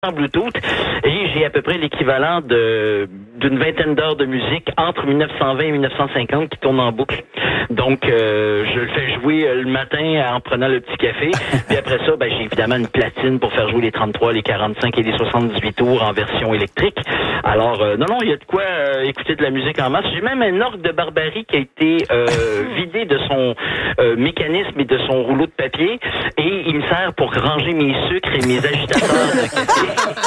en Bluetooth et j'ai à peu près l'équivalent d'une vingtaine d'heures de musique entre 1920 et 1950 qui tournent en boucle. Donc, je le fais jouer le matin en prenant le petit café. Puis après ça, j'ai évidemment une platine pour faire jouer les 33, les 45 et les 78 tours en version électrique. Alors, non, il y a de quoi écouter de la musique en masse. J'ai même un orgue de Barbarie qui a été vidé de son mécanisme et de son rouleau de papier et il me sert pour ranger mes sucres et mes agitateurs de café.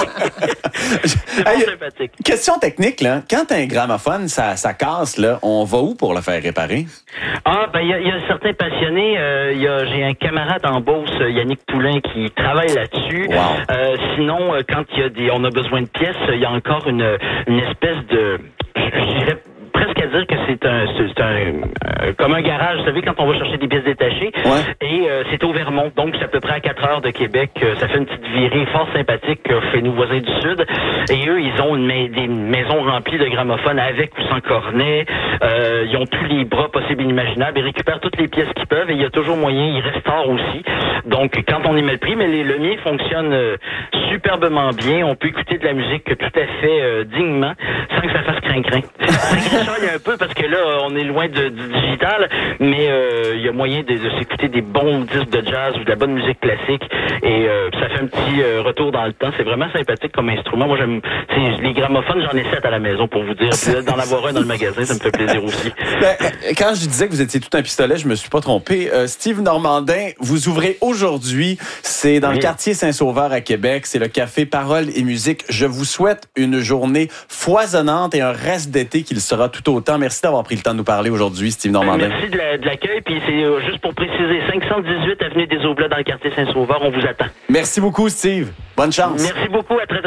C'est sympathique. Question technique, là. Quand t'as un gramophone, ça casse, là, on va où pour le faire réparer? Il y a certains passionnés. J'ai un camarade en Beauce, Yannick Poulain, qui travaille là-dessus. Wow. Sinon, quand on a besoin de pièces, il y a encore une espèce de, je dirais presque à dire que c'est un comme un garage, vous savez, quand on va chercher des pièces détachées. Ouais. Et c'est au Vermont, donc c'est à peu près à 4 heures de Québec. Ça fait une petite virée fort sympathique chez nos voisins du Sud. Et eux, ils ont des maisons remplies de gramophones avec ou sans cornet. Ils ont tous les bras possibles et inimaginables. Ils récupèrent toutes les pièces qu'ils peuvent et il y a toujours moyen, ils restaurent aussi. Donc, quand on y met le prix, mais le mien fonctionne superbement bien. On peut écouter de la musique tout à fait dignement, sans que ça fasse crin-crin. Il y a un peu parce que là, on est loin du digital, mais il y a moyen de s'écouter des bons disques de jazz ou de la bonne musique classique et ça fait un petit retour dans le temps. C'est vraiment sympathique comme instrument. Moi, j'aime les gramophones, j'en ai 7 à la maison pour vous dire. Puis d'en avoir un dans le magasin, ça me fait plaisir aussi. Quand je disais que vous étiez tout un pistolet, je me suis pas trompé. Steve Normandin, vous ouvrez aujourd'hui, c'est dans le quartier Saint-Sauveur à Québec, c'est le café Parole et Musique. Je vous souhaite une journée foisonnante et un reste d'été qu'il sera tout autant. Merci d'avoir pris le temps de nous parler aujourd'hui, Steve Normandin. Merci de l'accueil, puis c'est juste pour préciser, 518 avenue des Aublats dans le quartier Saint-Sauveur, on vous attend. Merci beaucoup, Steve. Bonne chance. Merci beaucoup, à très